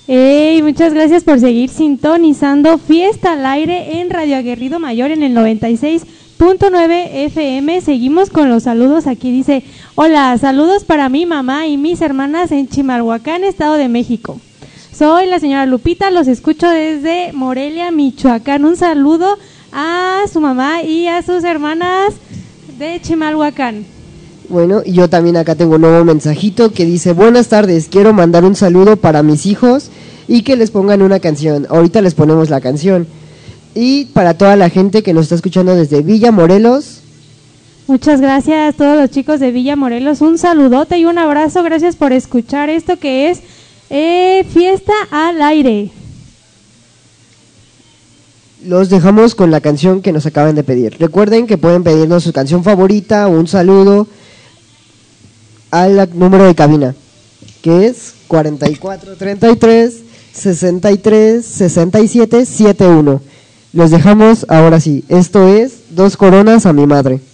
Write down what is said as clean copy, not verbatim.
Hey, muchas gracias por seguir sintonizando Fiesta al Aire en Radio Aguerrido Mayor en el 96.9 FM. Seguimos con los saludos. Aquí dice: hola, saludos para mi mamá y mis hermanas en Chimalhuacán, Estado de México. Soy la señora Lupita, los escucho desde Morelia, Michoacán. Un saludo a su mamá y a sus hermanas de Chimalhuacán. Bueno, y yo también acá tengo un nuevo mensajito que dice: buenas tardes, quiero mandar un saludo para mis hijos y que les pongan una canción. Ahorita les ponemos la canción. Y para toda la gente que nos está escuchando desde Villa Morelos. Muchas gracias a todos los chicos de Villa Morelos, un saludote y un abrazo. Gracias por escuchar esto que es Fiesta al Aire. Los dejamos con la canción que nos acaban de pedir. Recuerden que pueden pedirnos su canción favorita o un saludo al número de cabina, que es 4433-636771. Los dejamos ahora sí. Esto es Dos Coronas a mi Madre.